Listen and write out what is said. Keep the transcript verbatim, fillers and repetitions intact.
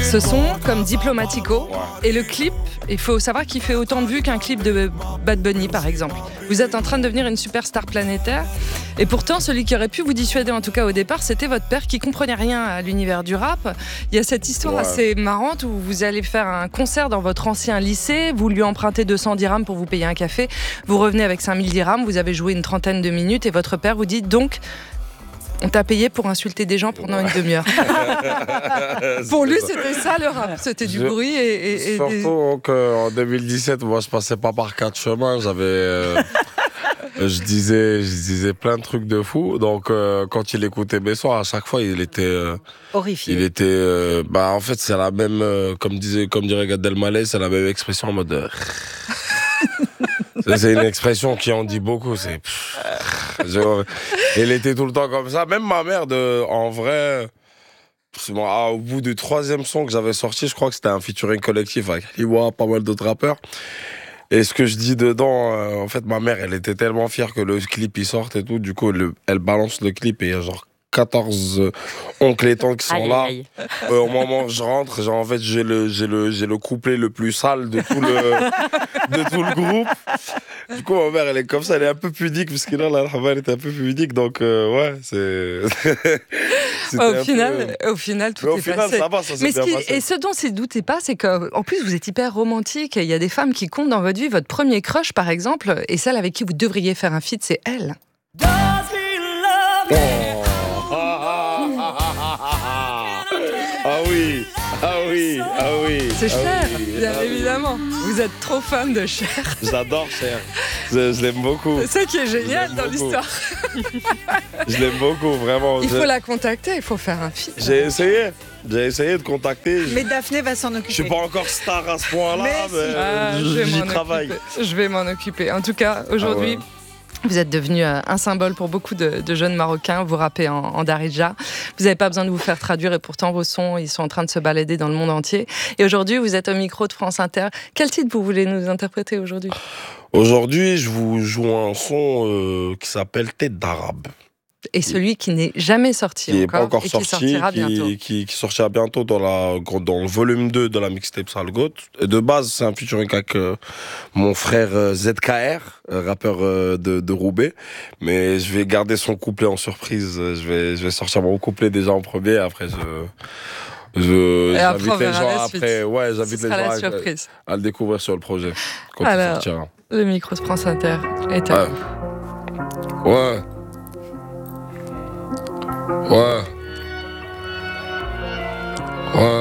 Ce son, comme Diplomatico, et le clip, il faut savoir qu'il fait autant de vues qu'un clip de Bad Bunny, par exemple. Vous êtes en train de devenir une superstar planétaire, et pourtant, celui qui aurait pu vous dissuader, en tout cas au départ, c'était votre père qui comprenait rien à l'univers du rap. Il y a cette histoire ouais. assez marrante où vous allez faire un concert dans votre ancien lycée, vous lui empruntez deux cents dirhams pour vous payer un café, vous revenez avec cinq mille dirhams, vous avez joué une trentaine de minutes, et votre père vous dit donc... On t'a payé pour insulter des gens pendant une demi-heure. Pour lui, c'était ça le rap. C'était du je, bruit et, et, et surtout des... qu'en deux mille dix-sept, moi, je passais pas par quatre chemins. J'avais, euh, je disais, je disais plein de trucs de fou. Donc, euh, quand il écoutait mes sons, à chaque fois, il était euh, horrifié. Il était, euh, bah, en fait, c'est la même, euh, comme disait, comme dirait Gad Elmaleh, c'est la même expression en mode. Euh... C'est une expression qui en dit beaucoup. C'est. Je... Elle était tout le temps comme ça. Même ma mère, de... en vrai, au bout du troisième son que j'avais sorti, je crois que c'était un featuring collectif avec Liwa, pas mal d'autres rappeurs. Et ce que je dis dedans, euh, en fait, ma mère, elle était tellement fière que le clip il sorte et tout. Du coup, le... elle balance le clip et il y a genre quatorze euh, oncles et tantes qui sont aïe, là. Aïe. Euh, au moment où je rentre, genre, en fait, j'ai le, j'ai le, j'ai le couplet le plus sale de tout le, de tout le groupe. Du coup, ma mère, elle est comme ça, elle est un peu pudique, parce que là, la elle était un peu pudique, donc, euh, ouais, c'est. au, final, peu... au final, tout Mais est au final, passé. Ça va, ça Mais bien ce qui, passé. et ce dont ne doutez pas, c'est qu'en plus, vous êtes hyper romantique. Il y a des femmes qui comptent dans votre vie. Votre premier crush, par exemple, et celle avec qui vous devriez faire un feat, c'est elle. Oh. Ah oui, ah oui, ah oui. C'est Cher, ah oui, bien ah évidemment. Oui. Vous êtes trop fan de Cher. J'adore Cher. Je, je l'aime beaucoup. C'est ça qui est génial dans beaucoup. l'histoire. Je l'aime beaucoup, vraiment. Il je... faut la contacter, il faut faire un film. J'ai essayé. J'ai essayé de contacter. Mais Daphné va s'en occuper. Je suis pas encore star à ce point-là, mais, mais ah, j'y travaille. Occuper. Je vais m'en occuper. En tout cas, aujourd'hui... Ah ouais. Vous êtes devenu un symbole pour beaucoup de, de jeunes Marocains. Vous rappez en, en Darija. Vous n'avez pas besoin de vous faire traduire et pourtant vos sons, ils sont en train de se balader dans le monde entier. Et aujourd'hui, vous êtes au micro de France Inter. Quel titre vous voulez nous interpréter aujourd'hui ? Aujourd'hui, je vous joue un son euh, qui s'appelle Tête d'Arabe. Et celui qui n'est jamais sorti qui encore, n'est pas encore et sorti, qui sortira qui, bientôt. Qui, qui sortira bientôt dans, la, dans le volume deux de la mixtape Sale Goat. Et de base, c'est un featuring avec euh, mon frère euh, Z K R, euh, rappeur euh, de, de Roubaix. Mais je vais garder son couplet en surprise. Je vais, je vais sortir mon couplet déjà en premier. Après, je... Je, et j'invite après, les gens après, ouais, j'invite les gens à, à le découvrir sur le projet. Quand Alors, il sortira. Le micro de France Inter est à vous. Ouais. Ouais. Ouais.